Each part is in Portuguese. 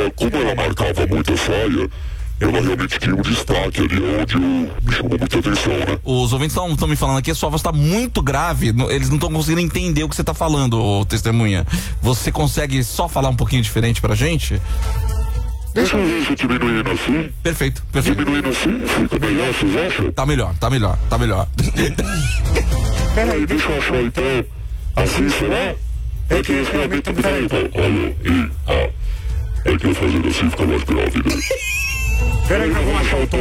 como ela marcava muito a saia, ela realmente tinha um destaque ali, onde me chamou muita atenção, né? Os ouvintes estão me falando aqui, a sua voz tá muito grave, eles não estão conseguindo entender o que você tá falando, ô testemunha. Você consegue só falar um pouquinho diferente pra gente? Deixa eu ver se diminuindo assim. Perfeito. Diminuindo assim, fica melhor, vocês acham? Tá melhor. Peraí, deixa eu achar então. Assim, será? É que esse realmente tá me então. Olha, é que eu fazendo assim fica mais grave, né? Peraí que eu vou achar o tom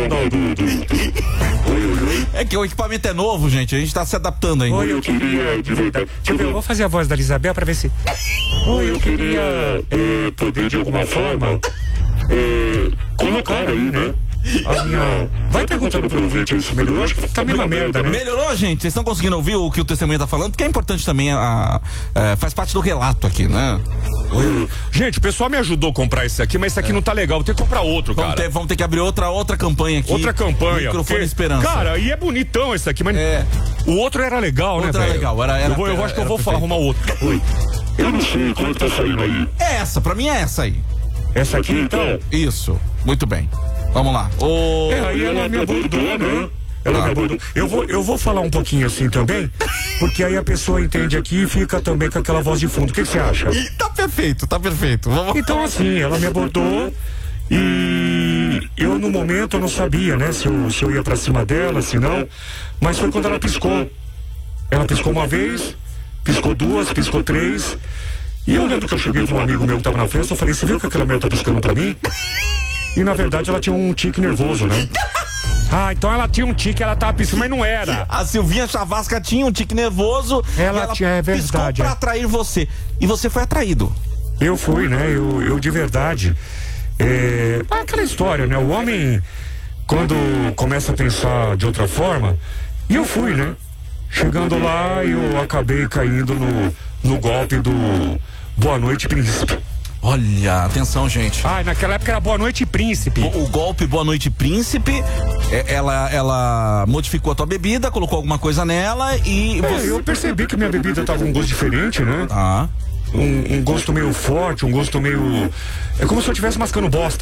Oi. É que o equipamento é novo, gente, a gente tá se adaptando ainda. Oi, eu queria, de verdade. Deixa eu ver, eu vou fazer a voz da Isabel pra ver se... Oi, eu queria poder de alguma forma colocar aí, né? A minha... Vai perguntando pro ouvinte isso, melhorou? Acho que tá meio uma merda, né? Melhorou, gente? Vocês estão conseguindo ouvir o que o testemunha tá falando? Porque é importante também, faz parte do relato aqui, né? Gente, o pessoal me ajudou a comprar esse aqui, mas esse aqui não tá legal, vou ter que comprar outro, cara. Vamos ter que abrir outra campanha aqui. Outra campanha. Microfone Esperança. Cara, e é bonitão esse aqui, mas o outro era legal, né, velho? Era legal, eu acho que eu vou arrumar outro. Oi. Eu não sei quando tá saindo aí. É essa, pra mim é essa aí. Essa aqui, então? Isso, muito bem. Vamos lá. Aí ela me abordou, né? Ela me abordou. Eu vou falar um pouquinho assim também, porque aí a pessoa entende aqui e fica também com aquela voz de fundo. O que você acha? Tá perfeito. Vamos... Então assim, ela me abordou e eu no momento eu não sabia, né, se eu ia pra cima dela, se não, mas foi quando ela piscou. Ela piscou uma vez, piscou duas, piscou três. E eu lembro que eu cheguei com um amigo meu que tava na festa, eu falei, você viu que aquela mulher tá piscando pra mim? E na verdade ela tinha um tique nervoso, né? Então ela tinha um tique, ela tava piscando, mas não era. A Silvinha Chavasca tinha um tique nervoso. Ela tinha, é verdade. Piscou pra atrair você. E você foi atraído. Eu fui, né? Eu de verdade. Aquela história, né? O homem, quando começa a pensar de outra forma, e eu fui, né? Chegando lá, eu acabei caindo no golpe do Boa Noite, Príncipe. Olha, atenção, gente. Naquela época era Boa Noite, Príncipe. O golpe Boa Noite, Príncipe, ela modificou a tua bebida, colocou alguma coisa nela e... Eu percebi que minha bebida tava um gosto diferente, né? Um gosto meio forte, um gosto meio... É como se eu estivesse mascando bosta.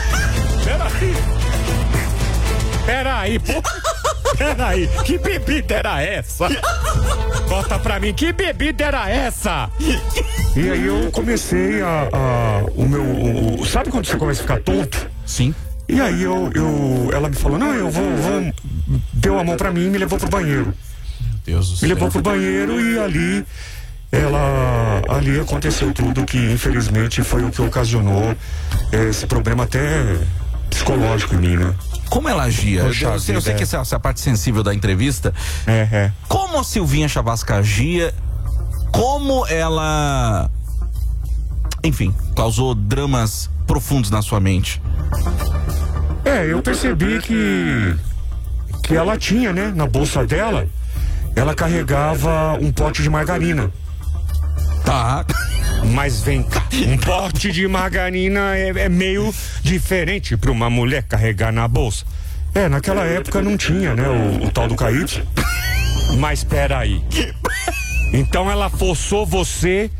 Peraí, que bebida era essa? Bota pra mim, que bebida era essa? E aí eu comecei sabe quando você começa a ficar tonto? Sim. E aí ela me falou, não, eu vou, deu a mão pra mim e me levou pro banheiro. Meu Deus do céu. Me levou pro banheiro e ali aconteceu tudo que infelizmente foi o que ocasionou esse problema até psicológico em mim, né? Como ela agia? Eu sei que essa é a parte sensível da entrevista. Como a Silvinha Chavasca agia? Como ela, enfim, causou dramas profundos na sua mente? Eu percebi que ela tinha, né, na bolsa dela, ela carregava um pote de margarina. Tá. Mas vem cá, um pote de margarina é meio diferente pra uma mulher carregar na bolsa. Naquela época não tinha, né, o tal do KY. Mas peraí. Então ela forçou você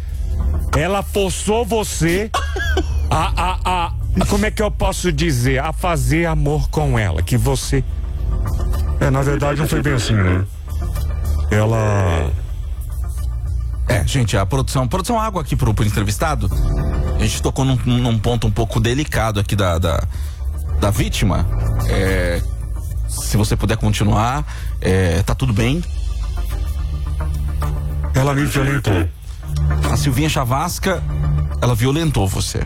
a como é que eu posso dizer? A fazer amor com ela, que você... Na verdade não foi bem assim, né? Gente, a produção água aqui pro entrevistado. A gente tocou num ponto um pouco delicado aqui da vítima. Se você puder continuar, tá tudo bem. Ela me violentou. A Silvinha Chavasca, ela violentou você.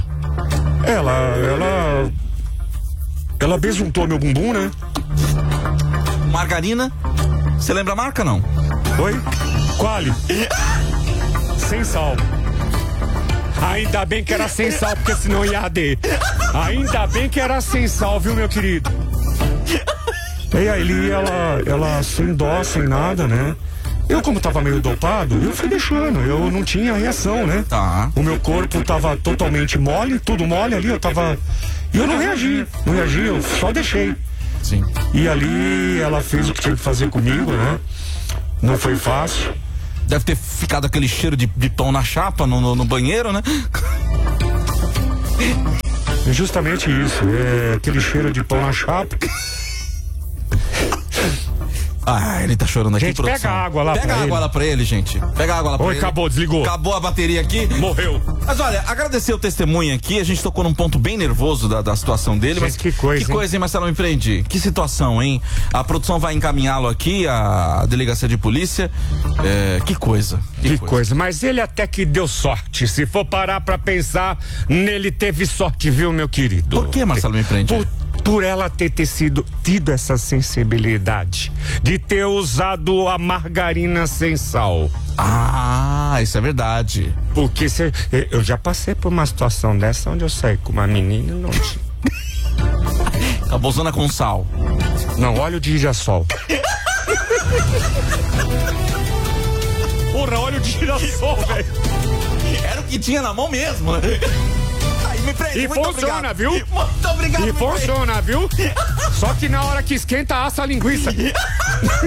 Ela besuntou meu bumbum, né? Margarina, você lembra a marca, não? Oi? Quali. Sem sal. Ainda bem que era sem sal, porque senão ia arder. Ainda bem que era sem sal, viu, meu querido? E aí ela sem dó, sem nada, né? Eu, como tava meio dopado, eu fui deixando, eu não tinha reação, né? Tá. O meu corpo tava totalmente mole, tudo mole ali, e eu não reagi, eu só deixei. Sim. E ali ela fez o que tinha que fazer comigo, né? Não foi fácil. Deve ter ficado aquele cheiro de pão na chapa no banheiro, né? justamente isso. É aquele cheiro de pão na chapa. Ah, ele tá chorando aqui, Gente, produção. pega a água lá Pega pra a água ele. lá pra ele, gente. Pega a água lá pra Oi, ele. acabou, desligou. Acabou a bateria aqui. Morreu. Mas olha, agradecer o testemunho aqui. A gente tocou num ponto bem nervoso da situação dele. Gente, Mas que coisa, hein, Marcelo, me prende. Que situação, hein? A produção vai encaminhá-lo aqui à delegacia de polícia. Que coisa. Que coisa. Mas ele até que deu sorte. Se for parar pra pensar, nele teve sorte, viu, meu querido? Por que, Marcelo, me prende? Por ela ter tido essa sensibilidade de ter usado a margarina sem sal. Ah, isso é verdade. Porque eu já passei por uma situação dessa onde eu saí com uma menina e não tinha. Acabou usando com sal. Não, óleo de girassol. Porra, óleo de girassol, velho. Era o que tinha na mão mesmo, né? Me prende, E muito funciona, obrigado. viu? Muito obrigado, E funciona, viu? Só que na hora que esquenta, assa a linguiça.